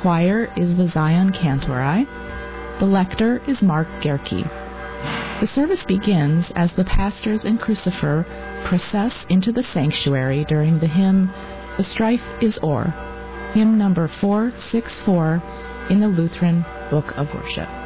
choir is the Zion Cantori. The lector is Mark Gerke. The service begins as the pastors and crucifer process into the sanctuary during the hymn, "The Strife is O'er," hymn number 464 in the Lutheran Book of Worship.